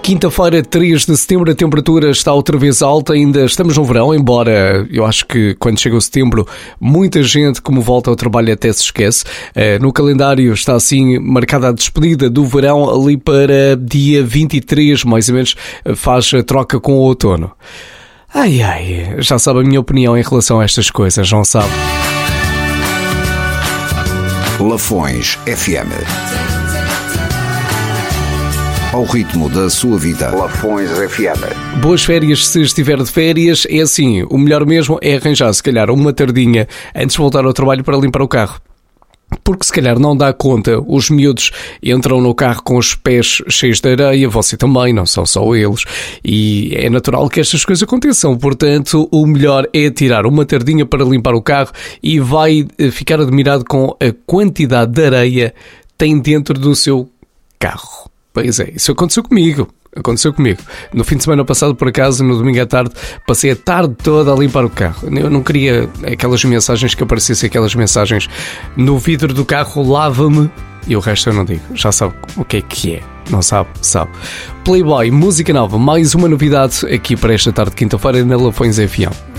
Quinta-feira, 3 de setembro, a temperatura está outra vez alta, ainda estamos no verão, embora eu acho que quando chega o setembro, muita gente, como volta ao trabalho, até se esquece. No calendário está assim marcada a despedida do verão, ali para dia 23, mais ou menos, faz a troca com o outono. Já sabe a minha opinião em relação a estas coisas, não sabe? Lafões FM. Ao ritmo da sua vida. Lafões FM. Boas férias se estiver de férias. É assim, o melhor mesmo é arranjar, se calhar, uma tardinha antes de voltar ao trabalho para limpar o carro. Porque se calhar não dá conta, os miúdos entram no carro com os pés cheios de areia, você também, não são só eles, e é natural que estas coisas aconteçam. Portanto, o melhor é tirar uma tardinha para limpar o carro e vai ficar admirado com a quantidade de areia que tem dentro do seu carro. Pois é, isso aconteceu comigo. No fim de semana passado, por acaso, no domingo à tarde, passei a tarde toda a limpar o carro. Eu não queria aquelas mensagens que aparecessem, aquelas mensagens no vidro do carro, lava-me, e o resto eu não digo. Já sabe o que é. Não sabe? Sabe. Playboy, música nova, mais uma novidade aqui para esta tarde de quinta-feira na Lafões FM.